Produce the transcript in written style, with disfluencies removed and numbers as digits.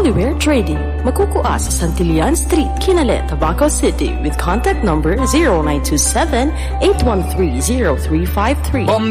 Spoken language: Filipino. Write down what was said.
Holyware Trading, magkukuha sa Santillan Street, Kinale, Tabaco City with contact number 0927-813-0353.